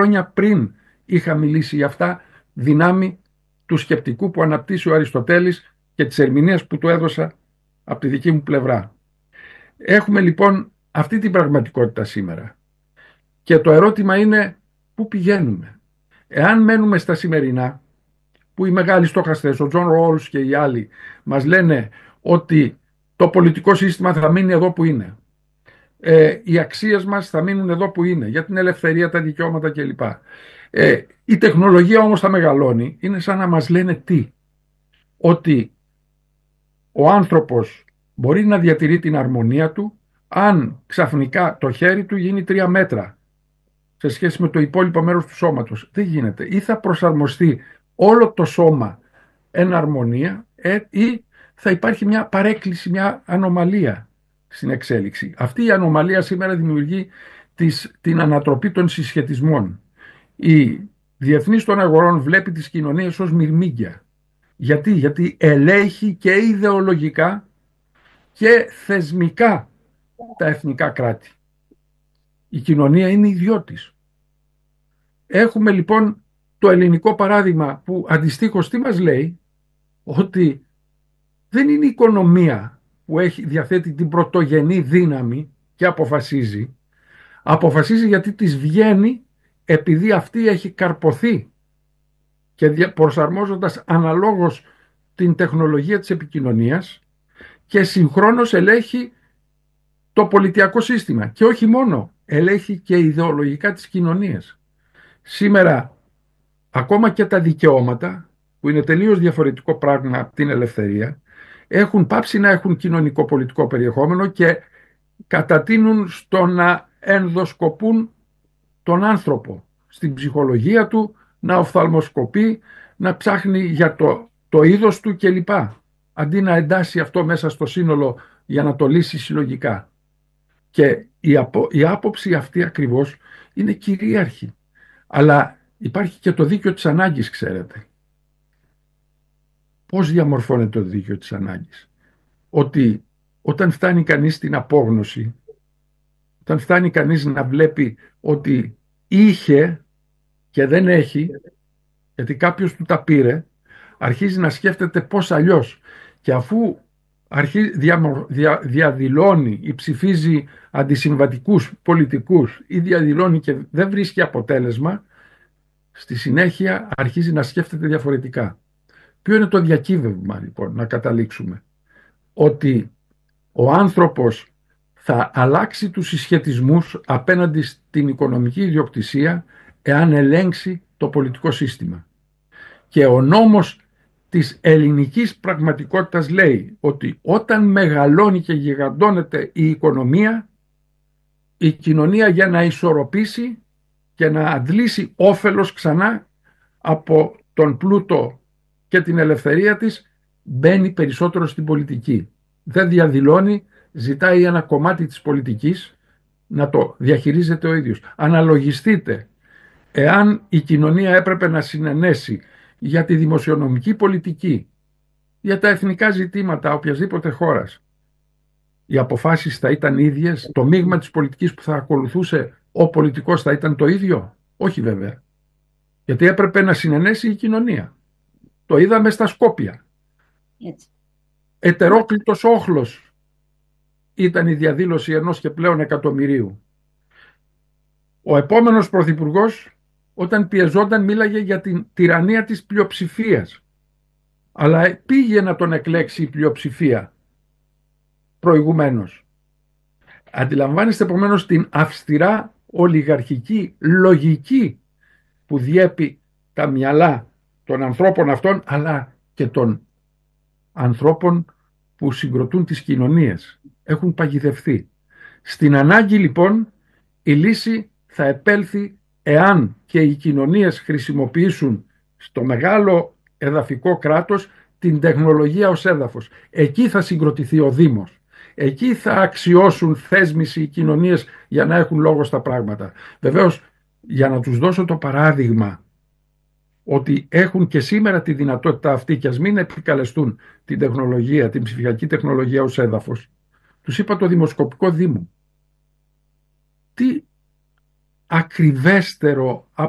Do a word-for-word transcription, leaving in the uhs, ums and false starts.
χρόνια πριν είχα μιλήσει για αυτά, δυνάμει του σκεπτικού που αναπτύσσει ο Αριστοτέλης και της ερμηνείας που του έδωσα από τη δική μου πλευρά. Έχουμε λοιπόν αυτή την πραγματικότητα σήμερα. Και το ερώτημα είναι πού πηγαίνουμε. Εάν μένουμε στα σημερινά, που οι μεγάλοι στόχαστες, ο Τζον Ρόλς και οι άλλοι, μας λένε ότι το πολιτικό σύστημα θα μείνει εδώ που είναι. Ε, οι αξίες μας θα μείνουν εδώ που είναι, για την ελευθερία, τα δικαιώματα κλπ. Ε, η τεχνολογία όμως θα μεγαλώνει. Είναι σαν να μας λένε τι. Ότι ο άνθρωπος μπορεί να διατηρεί την αρμονία του αν ξαφνικά το χέρι του γίνει τρία μέτρα σε σχέση με το υπόλοιπο μέρος του σώματος. Δεν γίνεται. Ή θα προσαρμοστεί όλο το σώμα εν αρμονία ε, ή θα υπάρχει μια παρέκκληση, μια ανομαλία στην εξέλιξη. Αυτή η ανομαλία σήμερα δημιουργεί τις, την ανατροπή των συσχετισμών. Η διεθνής των αγορών βλέπει τις κοινωνίες ως μυρμήγκια. Γιατί, Γιατί ελέγχει και ιδεολογικά και θεσμικά τα εθνικά κράτη. Η κοινωνία είναι ιδιώτης. Έχουμε λοιπόν το ελληνικό παράδειγμα που αντιστοίχως τι μας λέει, ότι δεν είναι η οικονομία που έχει, διαθέτει την πρωτογενή δύναμη και αποφασίζει. Αποφασίζει γιατί της βγαίνει επειδή αυτή έχει καρποθεί και προσαρμόζοντας αναλόγως την τεχνολογία της επικοινωνίας και συγχρόνως ελέγχει το πολιτιακό σύστημα. Και όχι μόνο, ελέγχει και ιδεολογικά τις κοινωνίες. Σήμερα ακόμα και τα δικαιώματα, που είναι τελείως διαφορετικό πράγμα από την ελευθερία, έχουν πάψει να έχουν κοινωνικό-πολιτικό περιεχόμενο και κατατείνουν στο να ενδοσκοπούν τον άνθρωπο στην ψυχολογία του, να οφθαλμοσκοπεί, να ψάχνει για το, το είδος του κλπ. Αντί να εντάσσει αυτό μέσα στο σύνολο για να το λύσει συλλογικά. Και η, απο, η άποψη αυτή ακριβώς είναι κυρίαρχη. Αλλά υπάρχει και το δίκαιο της ανάγκης, ξέρετε. Πώς διαμορφώνεται το δίκαιο της ανάγκης? Ότι όταν φτάνει κανείς στην απόγνωση, όταν φτάνει κανείς να βλέπει ότι είχε και δεν έχει, γιατί κάποιος του τα πήρε, αρχίζει να σκέφτεται πώς αλλιώς. Και αφού αρχίζει, δια, δια, διαδηλώνει ή ψηφίζει αντισυμβατικούς πολιτικούς ή διαδηλώνει και δεν βρίσκει αποτέλεσμα, στη συνέχεια αρχίζει να σκέφτεται διαφορετικά. Ποιο είναι το διακύβευμα λοιπόν, να καταλήξουμε? Ότι ο άνθρωπος θα αλλάξει τους συσχετισμούς απέναντι στην οικονομική ιδιοκτησία εάν ελέγξει το πολιτικό σύστημα. Και ο νόμος της ελληνικής πραγματικότητας λέει ότι όταν μεγαλώνει και γιγαντώνεται η οικονομία, η κοινωνία για να ισορροπήσει και να αντλήσει όφελος ξανά από τον πλούτο και την ελευθερία της, μπαίνει περισσότερο στην πολιτική. Δεν διαδηλώνει, ζητάει ένα κομμάτι της πολιτικής να το διαχειρίζεται ο ίδιος. Αναλογιστείτε, εάν η κοινωνία έπρεπε να συνενέσει για τη δημοσιονομική πολιτική, για τα εθνικά ζητήματα οποιασδήποτε χώρας, οι αποφάσεις θα ήταν ίδιες, το μείγμα της πολιτικής που θα ακολουθούσε ο πολιτικός θα ήταν το ίδιο? Όχι βέβαια. Γιατί έπρεπε να συνενέσει η κοινωνία. Το είδαμε στα Σκόπια. Έτσι. Ετερόκλητος όχλος ήταν η διαδήλωση ενός και πλέον εκατομμυρίου. Ο επόμενος πρωθυπουργός, όταν πιεζόταν, μίλαγε για την τυραννία της πλειοψηφίας. Αλλά πήγε να τον εκλέξει η πλειοψηφία προηγουμένως. Αντιλαμβάνεστε επομένως την αυστηρά ολιγαρχική λογική που διέπει τα μυαλά των ανθρώπων αυτών, αλλά και των ανθρώπων που συγκροτούν τις κοινωνίες. Έχουν παγιδευτεί. Στην ανάγκη λοιπόν η λύση θα επέλθει εάν και οι κοινωνίες χρησιμοποιήσουν στο μεγάλο εδαφικό κράτος την τεχνολογία ως έδαφος. Εκεί θα συγκροτηθεί ο Δήμος. Εκεί θα αξιώσουν θέσμηση οι κοινωνίες για να έχουν λόγο στα πράγματα. Βεβαίως, για να τους δώσω το παράδειγμα ότι έχουν και σήμερα τη δυνατότητα αυτή και ας μην επικαλεστούν την τεχνολογία, την ψηφιακή τεχνολογία ως έδαφος, τους είπα το Δημοσκοπικό Δήμο. Τι ακριβέστερο